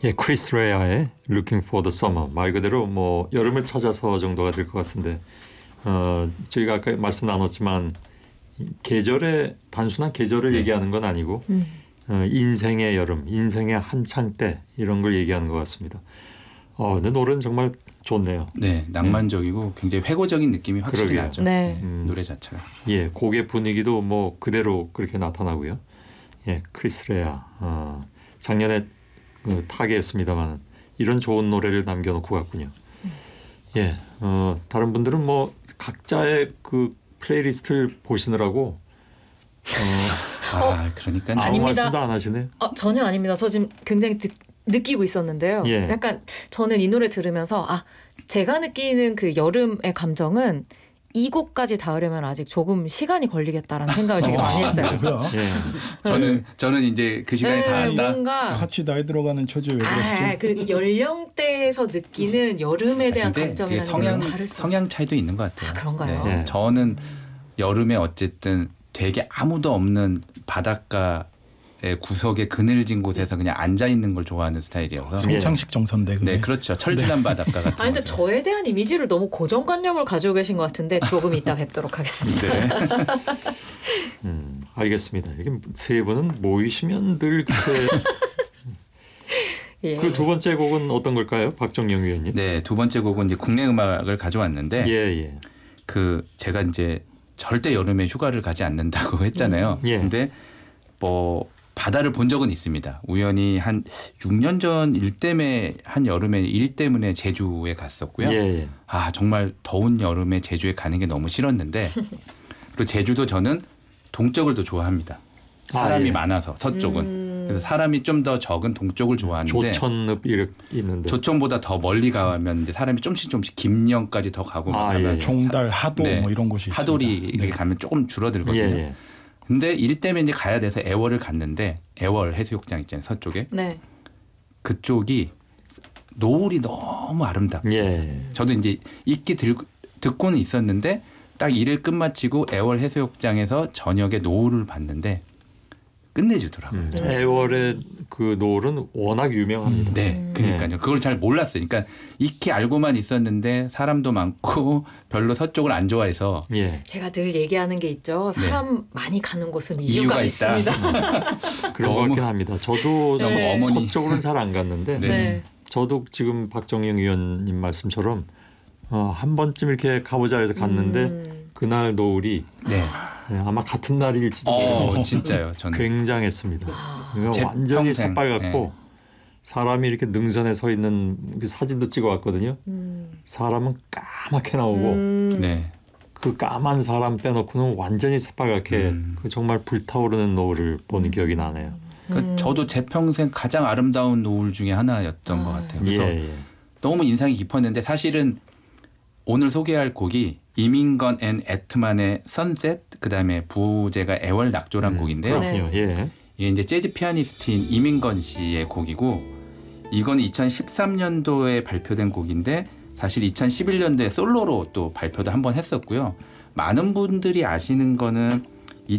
예, 크리스 레아의 Looking for the Summer. 말 그대로 뭐 여름을 찾아서 정도가 될 것 같은데 저희가 아까 말씀 나눴지만 계절의 단순한 계절을 얘기하는 건 아니고 인생의 여름, 인생의 한창 때 이런 걸 얘기하는 것 같습니다. 근데 노래는 정말 좋네요. 네, 낭만적이고 굉장히 회고적인 느낌이 확실히 그러게요. 나죠. 네. 노래 자체가. 예, 곡의 분위기도 뭐 그대로 그렇게 나타나고요. 예, 크리스 레아 작년에 타계했습니다만 이런 좋은 노래를 남겨놓고 갔군요. 예, 다른 분들은 뭐 각자의 그 플레이리스트를 보시느라고 그러니까 아무 아닙니다. 말씀도 안 하시네요. 전혀 아닙니다. 저 지금 굉장히 느끼고 있었는데요. 예. 약간 저는 이 노래 들으면서 제가 느끼는 그 여름의 감정은 이 곡까지 닿으려면 아직 조금 시간이 걸리겠다라는 생각을 되게 많이 했어요. 뭐야? 예. 저는 이제 그 시간에 다 안다. 뭔가 같이 나이 들어가는 처지에 왜 그러시죠? 그 연령대에서 느끼는 여름에 대한 근데 감정이라는 그게 게 좀 다를 수 성향 차이도 있는 것 같아요. 그런가요? 네. 저는 여름에 어쨌든 되게 아무도 없는 바닷가의 구석에 그늘진 곳에서 그냥 앉아 있는 걸 좋아하는 스타일이어서. 송창식 정선대. 네, 그렇죠. 철진한 바닷가 같은. 근데 저에 대한 이미지를 너무 고정관념을 가지고 계신 것 같은데 조금 이따 뵙도록 하겠습니다. 네. 알겠습니다. 이게 세 분은 모이시면 늘 그렇게 예. 그 두 번째 곡은 어떤 걸까요, 박정영 위원님? 네, 두 번째 곡은 이제 국내 음악을 가져왔는데 예. 그 제가 이제 절대 여름에 휴가를 가지 않는다고 했잖아요. 예. 근데 뭐 바다를 본 적은 있습니다. 우연히 한 6년 전 일 때문에 한 여름에 일 때문에 제주에 갔었고요. 예. 정말 더운 여름에 제주에 가는 게 너무 싫었는데 그리고 제주도 저는 동쪽을 더 좋아합니다. 사람이 예. 많아서 서쪽은. 그래서 사람이 좀 더 적은 동쪽을 좋아하는데 조천읍 이렇게 있는데 조천보다 더 멀리 가면 이제 사람이 조금씩 김녕까지 더 가고 막 하면 종달, 하도 네. 뭐 이런 곳이 있습니다. 하돌이 이렇게 가면 조금 줄어들거든요. 예. 근데 일 때문에 이제 가야 돼서 애월을 갔는데 애월 해수욕장 있잖아요. 서쪽에. 네. 그쪽이 노을이 너무 아름답죠. 예. 저도 이제 익히 듣고는 있었는데 딱 일을 끝마치고 애월 해수욕장에서 저녁에 노을을 봤는데 끝내주더라고요. 애월의 그 노을은 워낙 유명합니다. 네, 그러니까요. 그걸 잘 몰랐어요. 그러니까 익히 알고만 있었는데 사람도 많고 별로 서쪽을 안 좋아해서 예. 제가 늘 얘기하는 게 있죠. 사람 많이 가는 곳은 이유가 있다. 있습니다. 그런 것 같긴 합니다. 저도 네. 어머니. 서쪽으로는 잘 안 갔는데 네. 저도 지금 박정영 의원님 말씀처럼 한 번쯤 이렇게 가보자 해서 갔는데 그날 노을이 네. 아마 같은 날일지도 진짜요. 저는 굉장했습니다. 제 완전히 평생, 새빨갛고 사람이 이렇게 능선에 서 있는 그 사진도 찍어왔거든요. 사람은 까맣게 나오고 네. 그 까만 사람 빼놓고는 완전히 새빨갛게 그 정말 불타오르는 노을을 본 기억이 나네요. 그러니까 저도 제 평생 가장 아름다운 노을 중에 하나였던 것 같아요. 그래서 너무 인상이 깊었는데 사실은 오늘 소개할 곡이 이민건 앤 애트만의 선셋, 그다음에 부제가 애월 낙조란 곡인데요. 그렇군요. 예. 이게 이제 재즈 피아니스트인 이민건 씨의 곡이고 이거는 2013년도에 발표된 곡인데 사실 2011년도에 솔로로 또 발표도 한번 했었고요. 많은 분들이 아시는 거는